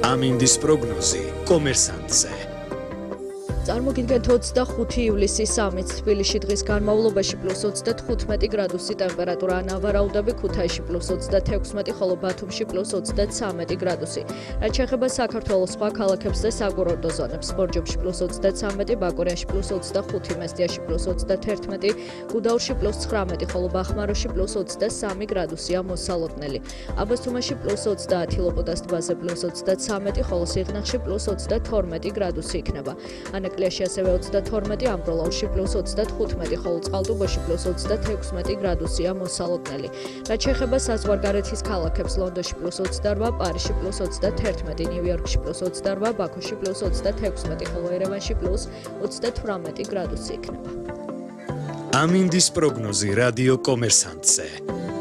ამინდის პროგნოზი კომერსანტზე. წარმოგიდგენთ 25 ივლისის 3-ით თბილისში დღის განმავლობაში +35 გრადუსი ტემპერატურა, ნავარაუდები ქუთაისში +36, ხოლო ბათუმში +33 გრადუსი. რაც შეეხება საქართველოს სხვა ქალაქებს და საკურორტო ზონებს, ბორჯომში +33, ბაკურიანში +25, მესტიაში +31, გუდაურში +19, ხოლო ბახმაროში +23 გრადუსია მოსალოდნელი. აბასთუმანში +30, ლოპოტას ტბაზე +33, ხოლო სიღნაღში +22 გრადუსი იქნება. ანაკლიაში ასევე 32, ამბროლაურში +35, ხოლო წყალტუბოში +26 გრადუსია მოსალოდნელი. რაც შეეხება საზღვარგარეთის ქალაქებს, ლონდონში +28, პარიზში +31, ნიუ-იორკში +28, ბაქოში +36, ხოლო ერევანში +38 გრადუსი იქნება. ამინდის პროგნოზი რადიო კომერსანტზე.